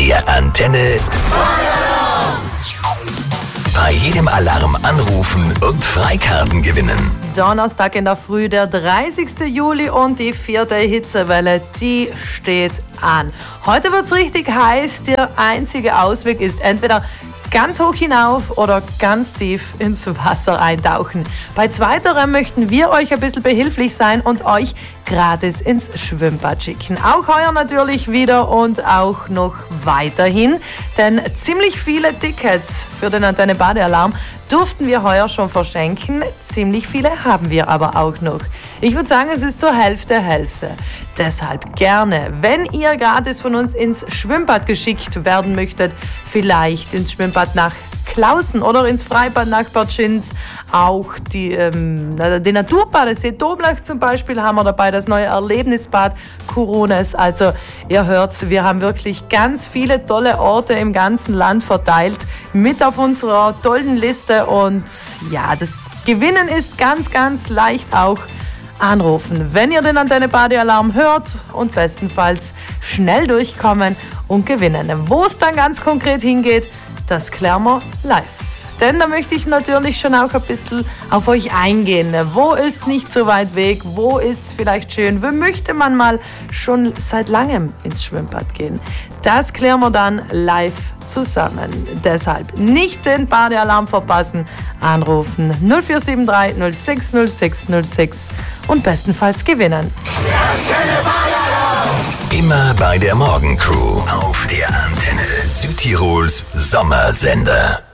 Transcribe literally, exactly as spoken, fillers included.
Der Antenne bei jedem Alarm anrufen und Freikarten gewinnen. Donnerstag in der Früh, der dreißigsten Juli und die vierte Hitzewelle, die steht an. Heute wird's richtig heiß. Der einzige Ausweg ist entweder ganz hoch hinauf oder ganz tief ins Wasser eintauchen. Bei zweiterem möchten wir euch ein bisschen behilflich sein und euch gratis ins Schwimmbad schicken. Auch heuer natürlich wieder und auch noch weiterhin, denn ziemlich viele Tickets für den Antenne Badealarm durften wir heuer schon verschenken. Ziemlich viele haben wir aber auch noch. Ich würde sagen, es ist zur Hälfte, Hälfte. Deshalb gerne, wenn ihr gratis von uns ins Schwimmbad geschickt werden möchtet, vielleicht ins Schwimmbad nach Klausen oder ins Freibad nach Bad Schinz, auch die, ähm, den Naturbadesee Doblach zum Beispiel haben wir dabei, das neue Erlebnisbad Kurunes. Also ihr hört's, wir haben wirklich ganz viele tolle Orte im ganzen Land verteilt mit auf unserer tollen Liste und ja, das Gewinnen ist ganz, ganz leicht auch. Anrufen, wenn ihr den Antenne Badealarm hört und bestenfalls schnell durchkommen und gewinnen. Wo es dann ganz konkret hingeht, das klären wir live. Denn da möchte ich natürlich schon auch ein bisschen auf euch eingehen. Wo ist nicht so weit weg? Wo ist vielleicht schön? Wo möchte man mal schon seit langem ins Schwimmbad gehen? Das klären wir dann live zusammen. Deshalb nicht den Badealarm verpassen. Anrufen null vier sieben drei null sechs null sechs null sechs und bestenfalls gewinnen. Immer bei der Morgencrew auf der Antenne Südtirols Sommersender.